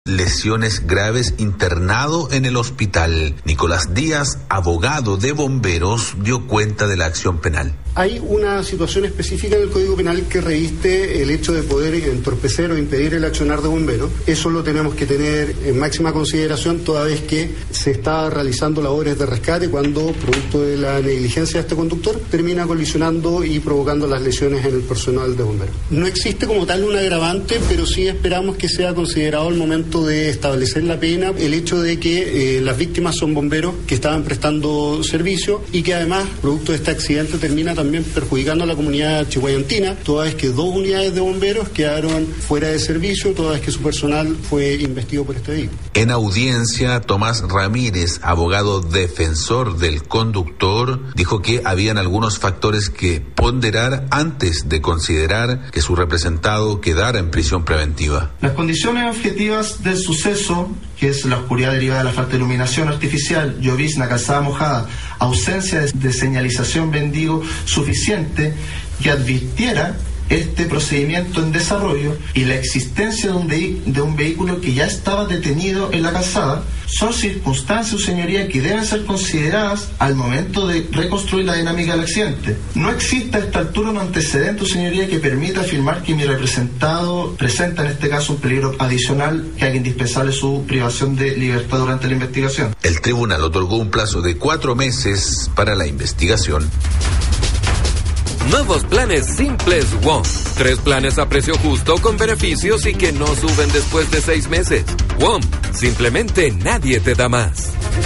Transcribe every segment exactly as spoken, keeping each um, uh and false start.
lesiones graves, internado en el hospital. Nicolás Díaz, abogado de bomberos, dio cuenta de la acción penal. Hay una situación específica en el Código Penal que reviste el hecho de poder entorpecer o impedir el accionar de bomberos. Eso lo tenemos que tener en máxima consideración toda vez que se está realizando labores de rescate cuando, producto de la negligencia de este conductor, termina colisionando y provocando las lesiones en el personal de bomberos. No existe como tal un agravante, pero sí esperamos que sea considerado al momento de establecer la pena el hecho de que eh, las víctimas son bomberos que estaban prestando servicio y que además, producto de este accidente, termina también perjudicando a la comunidad chihuayantina, toda vez que dos unidades de bomberos quedaron fuera de servicio, toda vez que su personal fue investido por este vehículo. En audiencia, Tomás Ramírez, abogado defensor del conductor, dijo que habían algunos factores que ponderar antes de considerar que su representado quedara en prisión preventiva. Las condiciones objetivas del suceso, que es la oscuridad derivada de la falta de iluminación artificial, llovizna, calzada mojada, ausencia de, de señalización vendido suficiente que advirtiera este procedimiento en desarrollo y la existencia de un, vehi- de un vehículo que ya estaba detenido en la calzada, son circunstancias, su señoría, que deben ser consideradas al momento de reconstruir la dinámica del accidente. No existe a esta altura un antecedente, su señoría, que permita afirmar que mi representado presenta en este caso un peligro adicional que haga indispensable su privación de libertad durante la investigación. El tribunal otorgó un plazo de cuatro meses para la investigación. Nuevos planes simples W O M. Tres planes a precio justo con beneficios y que no suben después de seis meses. W O M. Simplemente nadie te da más.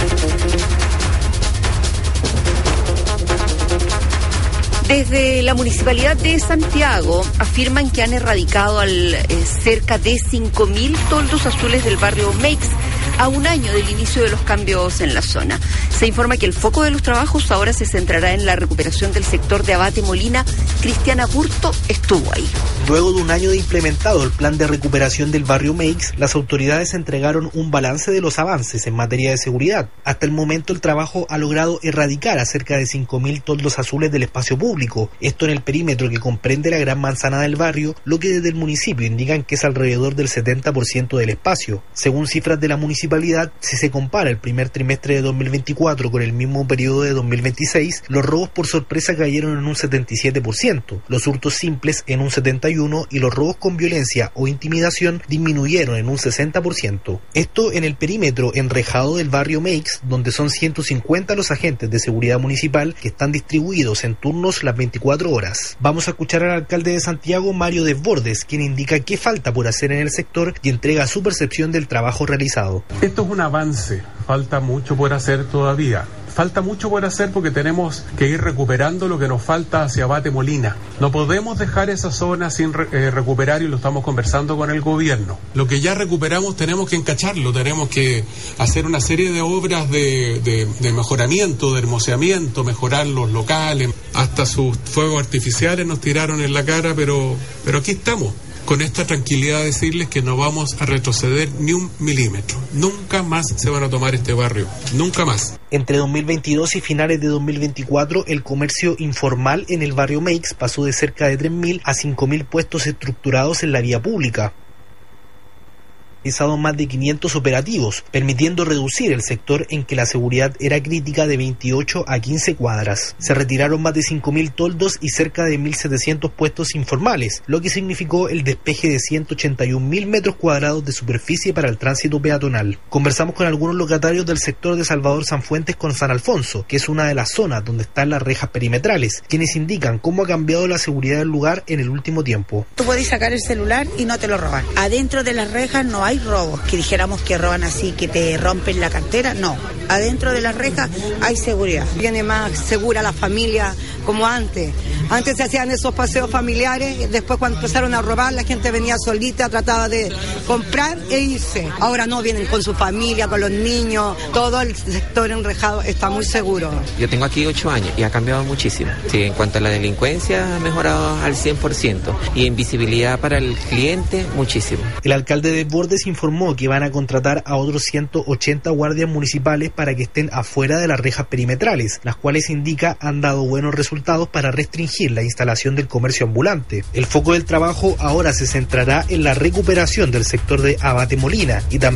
Desde la Municipalidad de Santiago afirman que han erradicado al, eh, cerca de cinco mil toldos azules del barrio Meix a un año del inicio de los cambios en la zona. Se informa que el foco de los trabajos ahora se centrará en la recuperación del sector de Abate Molina. Cristiana Burto estuvo ahí. Luego de un año de implementado el plan de recuperación del barrio Meix, las autoridades entregaron un balance de los avances en materia de seguridad. Hasta el momento el trabajo ha logrado erradicar a cerca de cinco mil toldos azules del espacio público, esto en el perímetro que comprende la gran manzana del barrio, lo que desde el municipio indican que es alrededor del setenta por ciento del espacio. Según cifras de la municipalidad, si se compara el primer trimestre de dos mil veinticuatro con el mismo periodo de dos mil veintiséis, los robos por sorpresa cayeron en un setenta y siete por ciento, los hurtos simples en un setenta y uno por ciento y los robos con violencia o intimidación disminuyeron en un sesenta por ciento. Esto en el perímetro enrejado del barrio Meix, donde son ciento cincuenta los agentes de seguridad municipal que están distribuidos en turnos las veinticuatro horas. Vamos a escuchar al alcalde de Santiago, Mario Desbordes, quien indica qué falta por hacer en el sector y entrega su percepción del trabajo realizado. Esto es un avance, falta mucho por hacer todavía. Falta mucho por hacer porque tenemos que ir recuperando lo que nos falta hacia Abate Molina. No podemos dejar esa zona sin re- eh, recuperar y lo estamos conversando con el gobierno. Lo que ya recuperamos tenemos que encacharlo, tenemos que hacer una serie de obras de, de, de mejoramiento, de hermoseamiento, mejorar los locales. Hasta sus fuegos artificiales nos tiraron en la cara, pero, pero aquí estamos. Con esta tranquilidad decirles que no vamos a retroceder ni un milímetro. Nunca más se van a tomar este barrio, nunca más. Entre dos mil veintidós y finales de dos mil veinticuatro, el comercio informal en el barrio Meix pasó de cerca de tres mil a cinco mil puestos estructurados en la vía pública. Realizado más de quinientos operativos, permitiendo reducir el sector en que la seguridad era crítica de veintiocho a quince cuadras. Se retiraron más de cinco mil toldos y cerca de mil setecientos puestos informales, lo que significó el despeje de ciento ochenta y un mil metros cuadrados de superficie para el tránsito peatonal. Conversamos con algunos locatarios del sector de Salvador Sanfuentes con San Alfonso, que es una de las zonas donde están las rejas perimetrales, quienes indican cómo ha cambiado la seguridad del lugar en el último tiempo. Tú puedes sacar el celular y no te lo roban. Adentro de las rejas no hay robos, que dijéramos que roban así, que te rompen la cartera, no. Adentro de las rejas hay seguridad. Viene más segura la familia como antes. Antes se hacían esos paseos familiares, después cuando empezaron a robar la gente venía solita, trataba de comprar e irse. Ahora no, vienen con su familia, con los niños, todo el sector enrejado está muy seguro. Yo tengo aquí ocho años y ha cambiado muchísimo. Sí, en cuanto a la delincuencia ha mejorado al cien por ciento y en visibilidad para el cliente muchísimo. El alcalde de Desbordes alcaldes informó que van a contratar a otros ciento ochenta guardias municipales para que estén afuera de las rejas perimetrales, las cuales indica han dado buenos resultados para restringir la instalación del comercio ambulante. El foco del trabajo ahora se centrará en la recuperación del sector de Abate Molina y también